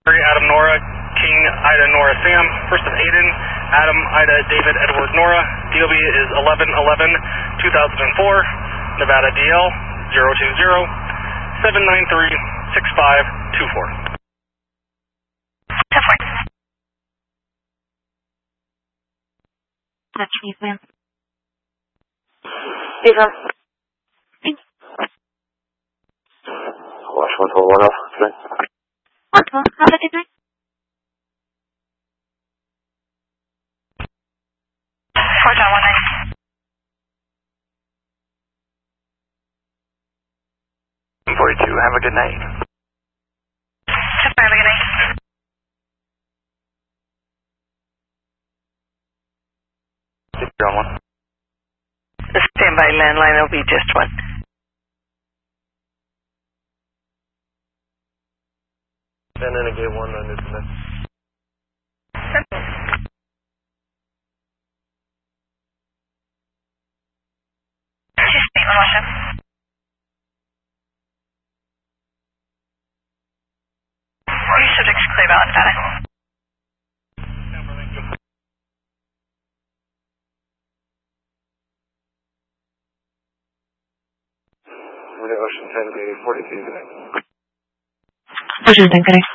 Adam Nora, King Ida Nora Sam, first of Aiden, Adam Ida David Edward Nora, DOB is 11/11/2004, Nevada DL 020-793-6524. 10-4. That's me, ma'am. Stephen. Thanks. Wash 141 off today. Wonderful. Have a good night. Fort John 19. 42, have a good night. Have a good night. You're on one. The standby landline will be just one. And then a gate 1 on this mess. Just state one more time. Your subject's clear about Nevada. We're at Ocean 10, gate 42 today. Ocean 10, correct.